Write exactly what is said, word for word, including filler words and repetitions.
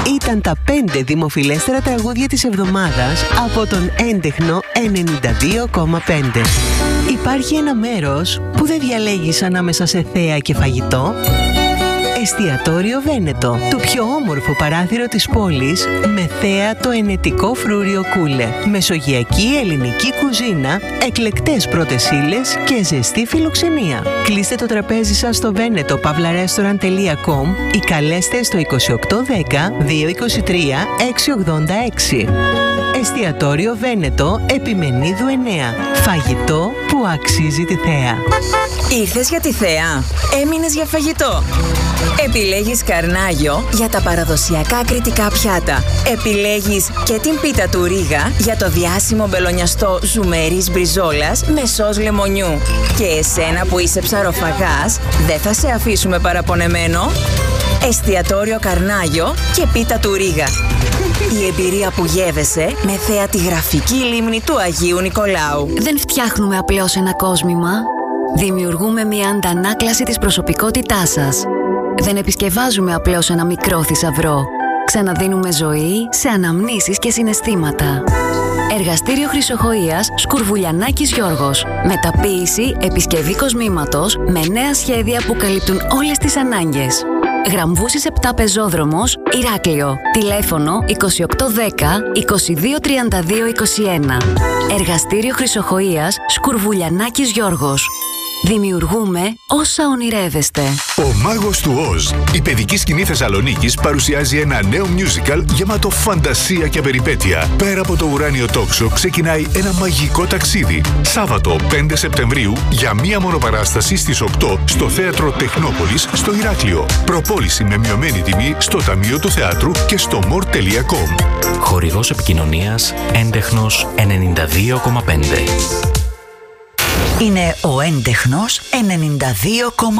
ήταν τα πέντε δημοφιλέστερα τραγούδια της εβδομάδας από τον έντεχνο ενενήντα δύο κόμμα πέντε. Υπάρχει ένα μέρος που δεν διαλέγεις ανάμεσα σε θέα και φαγητό. Εστιατόριο Βένετο, το πιο όμορφο παράθυρο της πόλης, με θέα το ενετικό φρούριο Κούλε. Μεσογειακή ελληνική κουζίνα, εκλεκτές πρώτες ύλες και ζεστή φιλοξενία. Κλείστε το τραπέζι σας στο βένετο παύλα ρέστοραντ τελεία κομ ή καλέστε στο είκοσι οκτώ δέκα δύο είκοσι τρία έξι ογδόντα έξι. Εστιατόριο Βένετο, Επιμενίδου εννέα. Φαγητό που αξίζει τη θέα. Ήρθες για τη θέα, έμεινες για φαγητό. Επιλέγεις καρνάγιο για τα παραδοσιακά κρητικά πιάτα. Επιλέγεις και την πίτα του Ρίγα για το διάσημο μπελονιαστό ζουμερής μπριζόλας με σως λεμονιού. Και εσένα που είσαι ψαροφαγάς, δεν θα σε αφήσουμε παραπονεμένο. Εστιατόριο Καρνάγιο και πίτα του Ρίγα. Η εμπειρία που γεύεσαι με θέα τη γραφική λίμνη του Αγίου Νικολάου. Δεν φτιάχνουμε απλώς ένα κόσμημα. Δημιουργούμε μια αντανάκλαση της προσωπικότητάς σας. Δεν επισκευάζουμε απλώς ένα μικρό θησαυρό. Ξαναδίνουμε ζωή σε αναμνήσεις και συναισθήματα. Εργαστήριο Χρυσοχοΐας Σκουρβουλιανάκης Γιώργος. Μεταποίηση, επισκευή κοσμήματος με νέα σχέδια που καλύπτουν όλες τις ανάγκες. Γραμβούσης επτά Πεζόδρομος, Ηράκλειο. Τηλέφωνο είκοσι οκτώ δέκα είκοσι δύο τριάντα δύο είκοσι ένα. Εργαστήριο Χρυσοχοΐας Σκουρβουλιανάκης Γιώργος. Δημιουργούμε όσα ονειρεύεστε. Ο Μάγος του Οζ, η παιδική σκηνή Θεσσαλονίκης, παρουσιάζει ένα νέο musical γεμάτο φαντασία και περιπέτεια. Πέρα από το ουράνιο τόξο ξεκινάει ένα μαγικό ταξίδι. Σάββατο πέντε Σεπτεμβρίου για μία μονοπαράσταση στις οκτώ στο Θέατρο Τεχνόπολης στο Ηράκλειο. Προπόληση με μειωμένη τιμή στο Ταμείο του Θεάτρου και στο μορ τελεία κομ. Χορηγός επικοινωνίας έντεχνος ενενήντα δύο κόμμα πέντε. Είναι ο έντεχνος ενενήντα δύο κόμμα πέντε.